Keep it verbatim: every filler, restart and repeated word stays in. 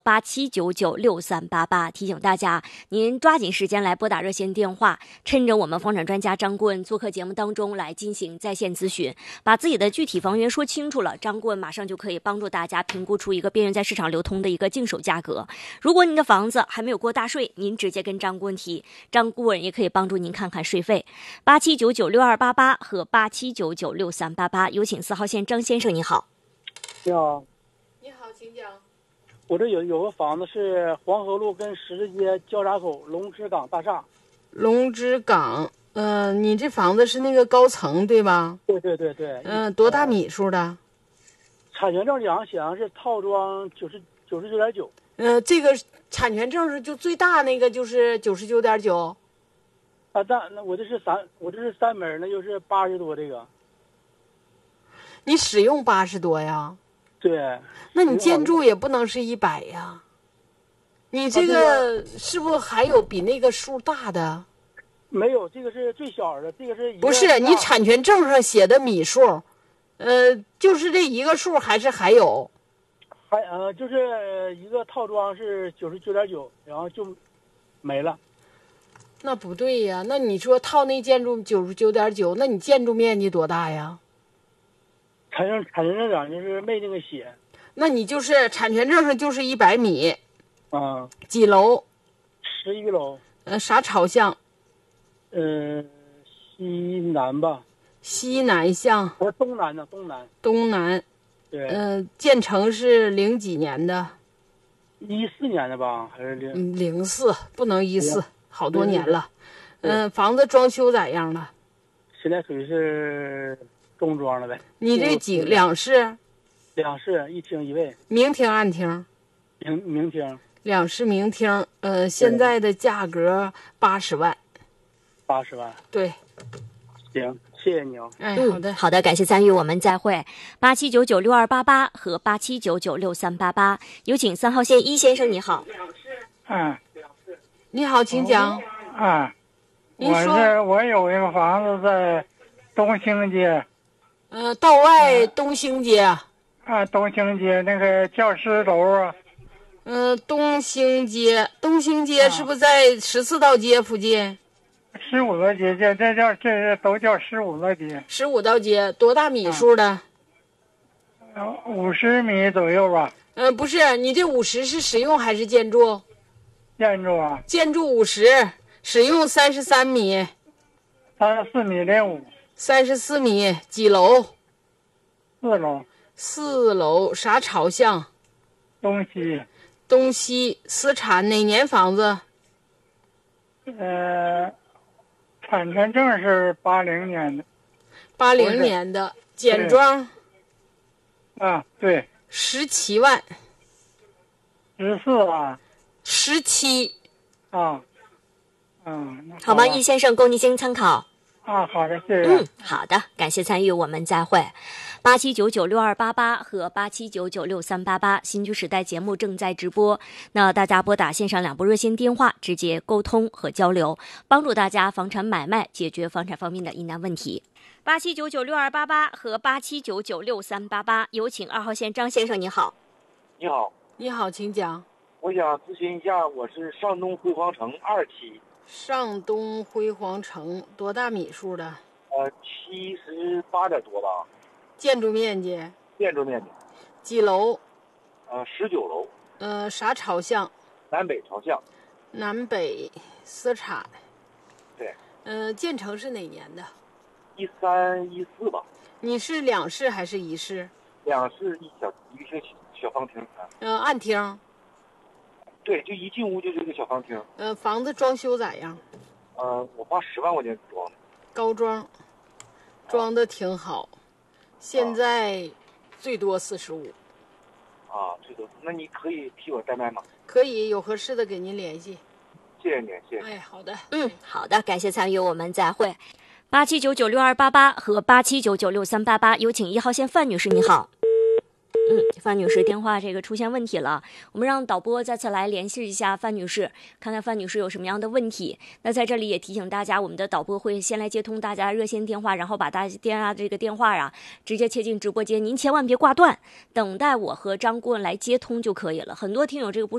八七九九六三八八，提醒大家，您抓紧时间来拨打热线电话，趁着我们房产专家张顾问做客节目当中来进行在线咨询，把自己的具体房源说清楚了，张顾问马上就可以帮助大家评估出一个边缘在市场流通的一个净手价格。如果您的房子还没有过大税，您直接跟张顾问提，张顾问也可以帮助您看看税费。八七九九六二八八和八七九九六三八八，有请四号线张先生，你好。 你好。 你好，请讲。 我这有有个房子是黄河路跟十字街交叉口龙之港大厦。 龙之港，嗯、呃，你这房子是那个高层对吧？ 对对对对。 嗯、呃，多大米数的？ 产权证上写上是套装九十九十九点九。 呃，这个产权证是就最大那个就是九十九点九。 啊，但那我这是三，我这是三门，那就是八十多这个。 你使用八十多呀？ 对。 那你建筑也不能是一百呀？你这个是不是还有比那个数大的？ 没有，这个是最小的，这个是一个不是你产权证上写的米数，呃，就是这一个数还是还有？ 还呃，就是一个套装是九十九点九，然后就没了。 那不对呀，那你说套那建筑九十九点九，那你建筑面积多大呀？ 产权产权证上就是没那个写。 那你就是产权证上就是一百米。 啊。 几楼？ 十一楼。 呃，啥朝向？ 呃，西南吧。 西南向。 我说东南呢，东南。 东南。 对。 呃，建成是零几年的？ 一四年的吧，还是零？ 零四，不能一四，好多年了。嗯、呃，房子装修咋样了？ 现在属于是中装了呗。 你这几两室？ 两室一厅一卫。 明厅暗厅？ 明明厅。 两室明厅，呃，现在的价格八十万。 八十万。 对。 行，谢谢你哦。 哎，好的、 嗯，好的，感谢参与，我们再会。八七九九六二八八和八七九九六三八八，有请三号线一先生，你好。 嗯， 你好，请讲。 啊，我是我有一个房子在东兴街。 呃，道外东兴街。 啊，东兴街那个教师楼啊。 嗯、呃，东兴街，东兴街是不是在十四道街附近？ 十五道街，这这叫这都叫十五道街。 十五道街多大米数的？ 五十米左右吧。 嗯、呃，不是，你这五十是使用还是建筑？ 建筑啊。 建筑五十，使用三十三米。 三十四米零五。 三十四米，几楼？ 四楼。 四楼，啥朝向？ 东西。 东西，私产，哪年房子？ 呃，产权证是八零年的。 八零年的，简装。 啊，对。 十七万。 十四万。 十七。 啊。嗯。 好吧，易先生，供您先参考。 啊，好的，谢谢。 嗯，好的，感谢参与，我们再会。八七九九六二八八和八七九九六三八八，新居时代节目正在直播。那大家拨打线上两部热线电话，直接沟通和交流，帮助大家房产买卖解决房产方面的疑难问题。八七九九六二八八和八七九九六三八八，有请二号线张先生，你好。 你好。 你好，请讲。 我想咨询一下，我是上东辉煌城二期。 上东辉煌城多大米数的？ 呃，七十八点多吧。 建筑面积？ 建筑面积。 几楼？ 呃，十九楼。 呃，啥朝向？ 南北朝向。 南北私产。 对。 呃，建成是哪年的？ 一三一四吧。 你是两室还是一室？ 两室一小一个小小方厅。 呃，暗厅。 对，就一进屋就是一个小方厅。 呃，房子装修咋样？ 呃，我花十万块钱装的。 高装，装的挺好。啊、现在最多四十五。 啊，最多。那你可以替我代卖吗？ 可以，有合适的给您联系。 谢谢你，谢谢。 哎，好的。 嗯，好的，感谢参与，我们再会。八七九九六二八八和八七九九六三八八，有请一号线范女士，你好。 嗯，范女士电话这个出现问题了，我们让导播再次来联系一下范女士，看看范女士有什么样的问题。那在这里也提醒大家，我们的导播会先来接通大家热线电话，然后把大家电话这个电话啊直接切进直播间，您千万别挂断，等待我和张顾问来接通就可以了。很多听友这个不是